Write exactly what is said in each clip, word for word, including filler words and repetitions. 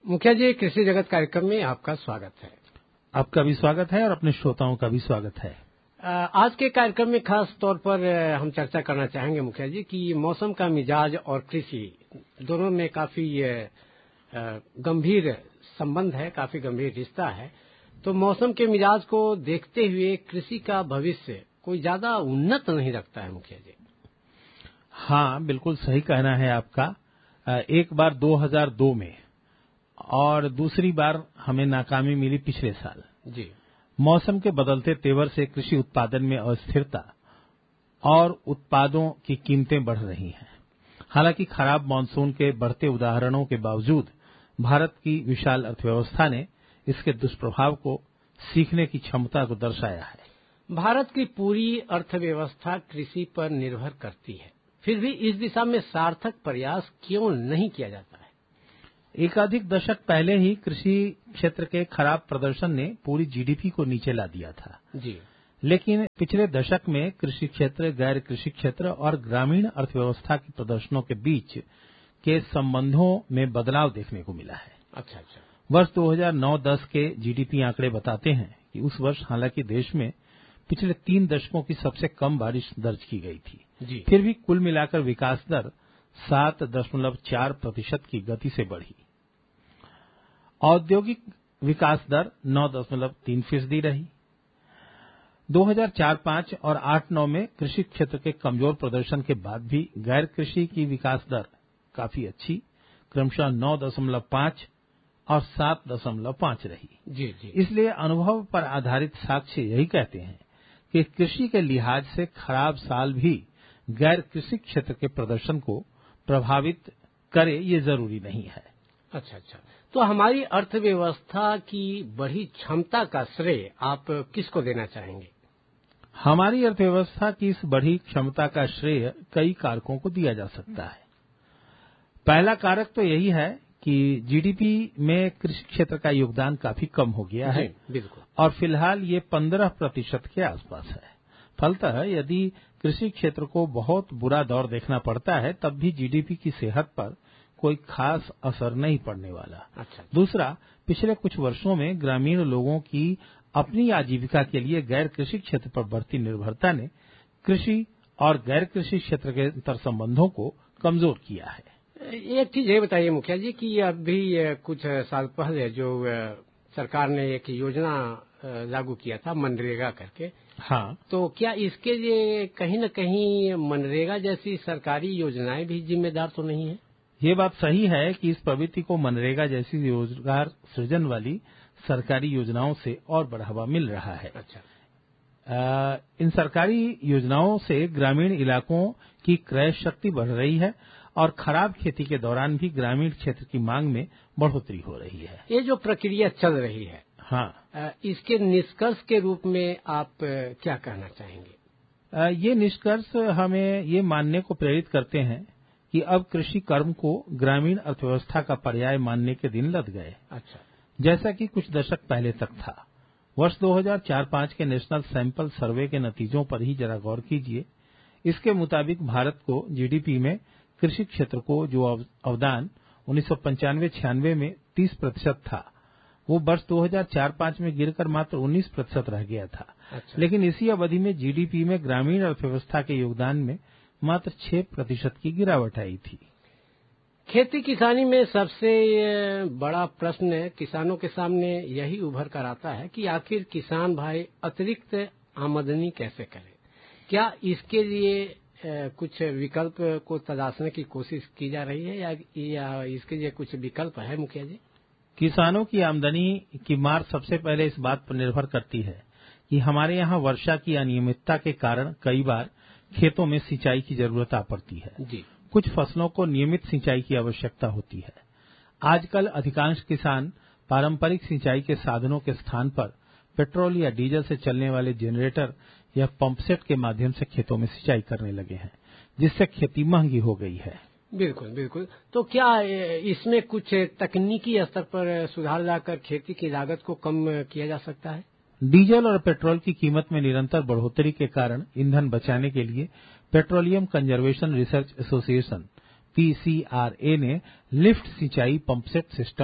मुखिया जी, कृषि जगत कार्यक्रम में आपका स्वागत है। आपका भी स्वागत है और अपने श्रोताओं का भी स्वागत है। आज के कार्यक्रम में खास तौर पर हम चर्चा करना चाहेंगे मुखिया जी कि मौसम का मिजाज और कृषि दोनों में काफी गंभीर संबंध है, काफी गंभीर रिश्ता है। तो मौसम के मिजाज को देखते हुए कृषि का भविष्य कोई ज्यादा उन्नत नहीं रखता है मुखिया जी। हाँ, बिल्कुल सही कहना है आपका। एक बार दो हज़ार दो में और दूसरी बार हमें नाकामी मिली पिछले साल। जी। मौसम के बदलते तेवर से कृषि उत्पादन में अस्थिरता और उत्पादों की कीमतें बढ़ रही हैं। हालांकि खराब मानसून के बढ़ते उदाहरणों के बावजूद भारत की विशाल अर्थव्यवस्था ने इसके दुष्प्रभाव को सीखने की क्षमता को दर्शाया है। भारत की पूरी अर्थव्यवस्था कृषि पर निर्भर करती है, फिर भी इस दिशा में सार्थक प्रयास क्यों नहीं किया जाता है? एकाधिक दशक पहले ही कृषि क्षेत्र के खराब प्रदर्शन ने पूरी जीडीपी को नीचे ला दिया था। जी। लेकिन पिछले दशक में कृषि क्षेत्र, गैर कृषि क्षेत्र और ग्रामीण अर्थव्यवस्था के प्रदर्शनों के बीच के संबंधों में बदलाव देखने को मिला है। अच्छा अच्छा। वर्ष दो हज़ार नौ दस के जीडीपी आंकड़े बताते हैं कि उस वर्ष हालांकि देश में पिछले तीन दशकों की सबसे कम बारिश दर्ज की गई थी। जी। फिर भी कुल मिलाकर विकास दर सात दशमलव चार प्रतिशत की गति से बढ़ी। औद्योगिक विकास दर नौ दशमलव तीन फीसदी रही। दो हज़ार चार पाँच और आठ नौ में कृषि क्षेत्र के कमजोर प्रदर्शन के बाद भी गैर कृषि की विकास दर काफी अच्छी, क्रमशः नौ दशमलव पाँच और सात दशमलव पाँच रही। जी जी। इसलिए अनुभव पर आधारित साक्ष्य यही कहते हैं कि कृषि के लिहाज से खराब साल भी गैर कृषि क्षेत्र के प्रदर्शन को प्रभावित करे, ये जरूरी नहीं है। अच्छा अच्छा। तो हमारी अर्थव्यवस्था की बढ़ी क्षमता का श्रेय आप किसको देना चाहेंगे? हमारी अर्थव्यवस्था की इस बढ़ी क्षमता का श्रेय कई कारकों को दिया जा सकता है। पहला कारक तो यही है कि जीडीपी में कृषि क्षेत्र का योगदान काफी कम हो गया है। बिल्कुल। और फिलहाल ये पंद्रह प्रतिशत के आसपास है। फलतः यदि कृषि क्षेत्र को बहुत बुरा दौर देखना पड़ता है तब भी जीडीपी की सेहत पर कोई खास असर नहीं पड़ने वाला। अच्छा। दूसरा, पिछले कुछ वर्षों में ग्रामीण लोगों की अपनी आजीविका के लिए गैर कृषि क्षेत्र पर बढ़ती निर्भरता ने कृषि और गैर कृषि क्षेत्र के अंतर संबंधों को कमजोर किया है। एक चीज ये बताइए मुखिया जी कि अभी कुछ साल पहले जो सरकार ने एक योजना लागू किया था मनरेगा करके। हाँ। तो क्या इसके लिए कहीं न कहीं मनरेगा जैसी सरकारी योजनाएं भी जिम्मेदार तो नहीं है? ये बात सही है कि इस प्रवृत्ति को मनरेगा जैसी रोजगार सृजन वाली सरकारी योजनाओं से और बढ़ावा मिल रहा है। अच्छा। आ, इन सरकारी योजनाओं से ग्रामीण इलाकों की क्रय शक्ति बढ़ रही है और खराब खेती के दौरान भी ग्रामीण क्षेत्र की मांग में बढ़ोतरी हो रही है। ये जो प्रक्रिया चल रही है, हाँ, इसके निष्कर्ष के रूप में आप क्या कहना चाहेंगे? ये निष्कर्ष हमें ये मानने को प्रेरित करते हैं कि अब कृषि कर्म को ग्रामीण अर्थव्यवस्था का पर्याय मानने के दिन लद गए। अच्छा। जैसा कि कुछ दशक पहले तक था। वर्ष दो हज़ार चार पाँच के नेशनल सैंपल सर्वे के नतीजों पर ही जरा गौर कीजिए। इसके मुताबिक भारत को जीडीपी में कृषि क्षेत्र को जो अवदान उन्नीस सौ पंचानवे छियानवे में तीस प्रतिशत था, वो वर्ष दो हज़ार चार पाँच में गिरकर मात्र उन्नीस प्रतिशत रह गया था। अच्छा। लेकिन इसी अवधि में जीडीपी में ग्रामीण अर्थव्यवस्था के योगदान में मात्र छह प्रतिशत की गिरावट आई थी। खेती किसानी में सबसे बड़ा प्रश्न किसानों के सामने यही उभर कर आता है कि आखिर किसान भाई अतिरिक्त आमदनी कैसे करें? क्या इसके लिए कुछ विकल्प को तलाशने की कोशिश की जा रही है या, या इसके लिए कुछ विकल्प है मुखिया जी? किसानों की आमदनी की मार सबसे पहले इस बात पर निर्भर करती है कि हमारे यहाँ वर्षा की अनियमितता के कारण कई बार खेतों में सिंचाई की जरूरत आ पड़ती है। जी। कुछ फसलों को नियमित सिंचाई की आवश्यकता होती है। आजकल अधिकांश किसान पारंपरिक सिंचाई के साधनों के स्थान पर पेट्रोल या डीजल से चलने वाले जनरेटर या पंपसेट के माध्यम से खेतों में सिंचाई करने लगे हैं, जिससे खेती महंगी हो गई है। बिल्कुल बिल्कुल। तो क्या इसमें कुछ तकनीकी स्तर पर सुधार लाकर खेती की लागत को कम किया जा सकता है? डीजल और पेट्रोल की कीमत में निरंतर बढ़ोतरी के कारण ईंधन बचाने के लिए petroleum conservation research association PCRA ने लिफ्ट सिंचाई पंपसेट सिस्टम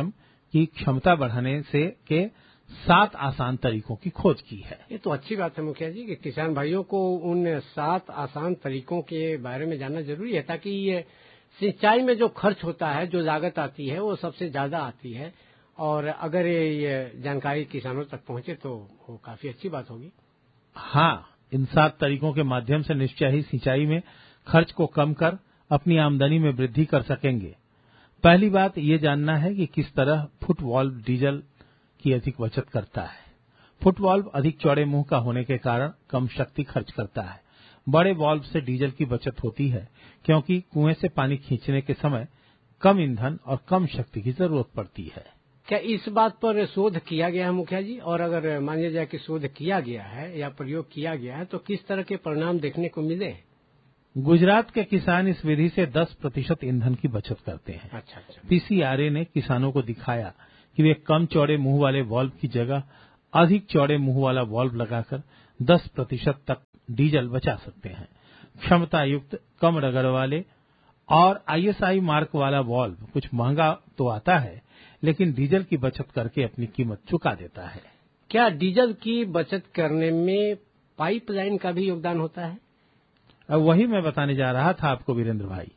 की क्षमता बढ़ाने से के सात आसान तरीकों की खोज की है। ये तो अच्छी बात है मुखिया जी कि किसान भाइयों को उन सात आसान तरीकों के बारे में जानना जरूरी है, ताकि ये सिंचाई में जो खर्च होता है, जो लागत आती है, वो सबसे ज्यादा आती है। और अगर ये जानकारी किसानों तक पहुंचे तो वो काफी अच्छी बात होगी। हाँ, इन सात तरीकों के माध्यम से निश्चय ही सिंचाई में खर्च को कम कर अपनी आमदनी में वृद्धि कर सकेंगे। पहली बात ये जानना है कि किस तरह फुट वाल्व डीजल की अधिक बचत करता है। फुट वाल्व अधिक चौड़े मुंह का होने के कारण कम शक्ति खर्च करता है। बड़े वाल्व से डीजल की बचत होती है, क्योंकि कुएं से पानी खींचने के समय कम ईंधन और कम शक्ति की जरूरत पड़ती है। क्या इस बात पर शोध किया गया है मुखिया जी? और अगर मान लिया जाए कि शोध किया गया है या प्रयोग किया गया है तो किस तरह के परिणाम देखने को मिले? गुजरात के किसान इस विधि से दस प्रतिशत ईंधन की बचत करते हैं। अच्छा अच्छा। पीसीआरए ने किसानों को दिखाया कि वे कम चौड़े मुंह वाले वाल्व की जगह अधिक चौड़े मुंह वाला वाल्व लगाकर दस प्रतिशत तक डीजल बचा सकते हैं। क्षमता युक्त कम रगड़ वाले और आईएसआई मार्क वाला वाल्व कुछ महंगा तो आता है, लेकिन डीजल की बचत करके अपनी कीमत चुका देता है। क्या डीजल की बचत करने में पाइपलाइन का भी योगदान होता है? अब वही मैं बताने जा रहा था आपको वीरेंद्र भाई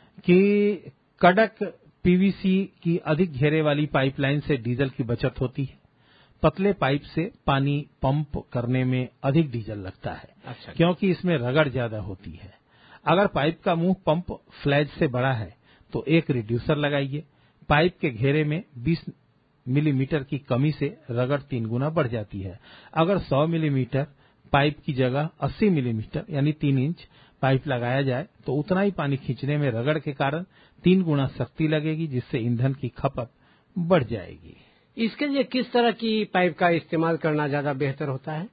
कि कड़क पीवीसी की अधिक घेरे वाली पाइपलाइन से डीजल की बचत होती है। पतले पाइप से पानी पंप करने में अधिक डीजल लगता है। अच्छा। क्योंकि इसमें रगड़ ज्यादा होती है। अगर पाइप का मुंह पंप फ्लैज से बड़ा है तो एक रिड्यूसर लगाइए। पाइप के घेरे में बीस मिलीमीटर की कमी से रगड़ तीन गुना बढ़ जाती है। अगर सौ मिलीमीटर पाइप की जगह अस्सी मिलीमीटर यानी तीन इंच पाइप लगाया जाए तो उतना ही पानी खींचने में रगड़ के कारण तीन गुना शक्ति लगेगी, जिससे ईंधन की खपत बढ़ जाएगी। इसके लिए किस तरह की पाइप का इस्तेमाल करना ज्यादा बेहतर होता है?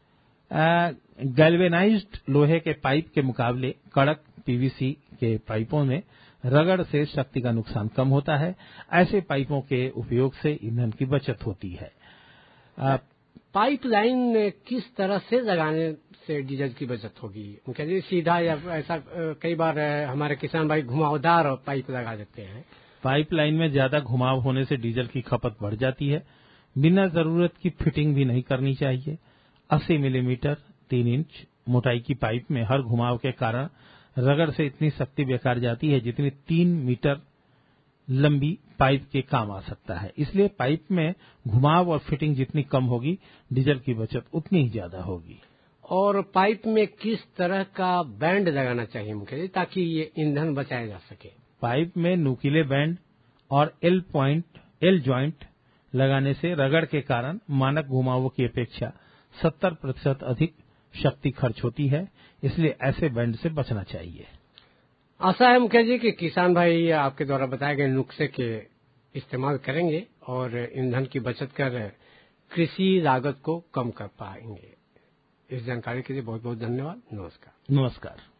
गैल्वेनाइज्ड लोहे के पाइप के मुकाबले कड़क पीवीसी के पाइपों में रगड़ से शक्ति का नुकसान कम होता है। ऐसे पाइपों के उपयोग से ईंधन की बचत होती है। पाइपलाइन किस तरह से लगाने से डीजल की बचत होगी मुखिया जी? सीधा या ऐसा कई बार हमारे किसान भाई घुमावदार पाइप लगा देते हैं। पाइपलाइन में ज्यादा घुमाव होने से डीजल की खपत बढ़ जाती है। बिना जरूरत की फिटिंग भी नहीं करनी चाहिए। अस्सी मिलीमीटर तीन इंच मोटाई की पाइप में हर घुमाव के कारण रगड़ से इतनी शक्ति बेकार जाती है जितनी तीन मीटर लंबी पाइप के काम आ सकता है। इसलिए पाइप में घुमाव और फिटिंग जितनी कम होगी, डीजल की बचत उतनी ही ज्यादा होगी। और पाइप में किस तरह का बैंड लगाना चाहिए मुखिया जी ताकि ये ईंधन बचाया जा सके? पाइप में नुकीले बैंड और एल पॉइंट एल ज्वाइंट लगाने से रगड़ के कारण मानक घुमावों की अपेक्षा सत्तर प्रतिशत अधिक शक्ति खर्च होती है। इसलिए ऐसे बैंड से बचना चाहिए। आशा है मुखिया जी कि किसान भाई आपके द्वारा बताए गए नुस्खे के इस्तेमाल करेंगे और ईंधन की बचत कर कृषि लागत को कम कर पाएंगे। इस जानकारी के लिए बहुत बहुत धन्यवाद। नमस्कार। नमस्कार।